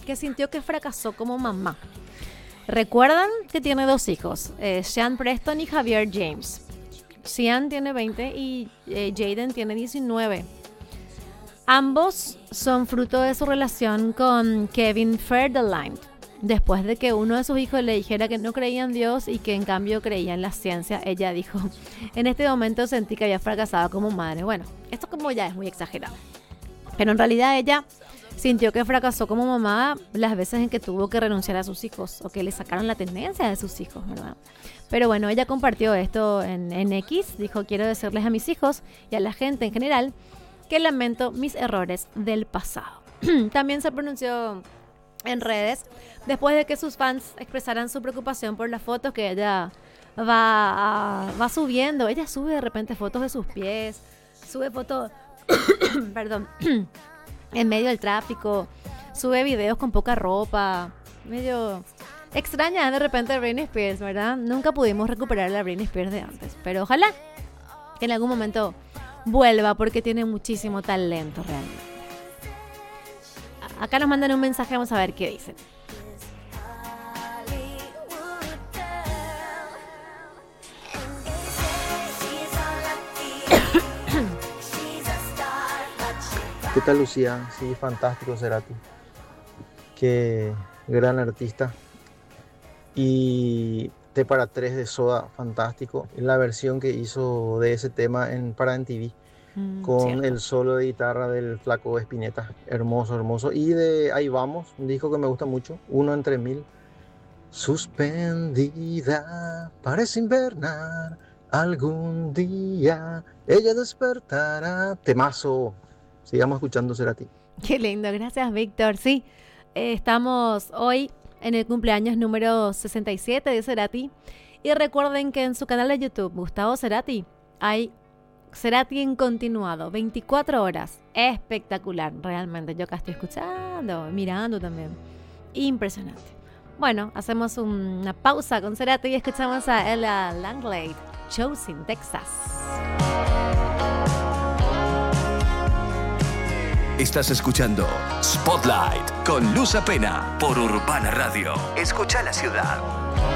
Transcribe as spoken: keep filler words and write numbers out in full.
que sintió que fracasó como mamá. Recuerdan que tiene dos hijos, eh, Sean Preston y Javier James. Sean tiene veinte y eh, Jaden tiene diecinueve. Ambos son fruto de su relación con Kevin Federline, después de que uno de sus hijos le dijera que no creía en Dios y que en cambio creía en la ciencia. Ella dijo, en este momento sentí que había fracasado como madre. Bueno, esto como ya es muy exagerado, pero en realidad ella sintió que fracasó como mamá las veces en que tuvo que renunciar a sus hijos o que le sacaron la tendencia de sus hijos, ¿verdad? Pero bueno, ella compartió esto en, en X, dijo, quiero decirles a mis hijos y a la gente en general que lamento mis errores del pasado. También se pronunció en redes después de que sus fans expresaran su preocupación por las fotos que ella va, va subiendo. Ella sube de repente fotos de sus pies, sube fotos, perdón, en medio del tráfico, sube videos con poca ropa, medio extraña de repente a Britney Spears, ¿verdad? Nunca pudimos recuperar la Britney Spears de antes, pero ojalá que en algún momento vuelva porque tiene muchísimo talento realmente. Acá nos mandan un mensaje, vamos a ver qué dicen. ¿Qué tal, Lucía? Sí, fantástico Cerati. Qué gran artista. Y T para tres de Soda, fantástico. La versión que hizo de ese tema en para M T V, mm, con cierto. El solo de guitarra del Flaco Spinetta. Hermoso, hermoso. Y de Ahí Vamos, un disco que me gusta mucho, Uno entre mil. Suspendida, parece invernar. Algún día ella despertará. Temazo. Sigamos escuchando Cerati. Qué lindo, gracias Víctor. Sí, eh, estamos hoy en el cumpleaños número sesenta y siete de Cerati. Y recuerden que en su canal de YouTube, Gustavo Cerati, hay Cerati en continuado, veinticuatro horas. Espectacular, realmente. Yo acá estoy escuchando, mirando también. Impresionante. Bueno, hacemos una pausa con Cerati y escuchamos a Ella Langley, Choosing Texas. Estás escuchando Spotlight con Luz Apena por Urbana Radio. Escucha la ciudad.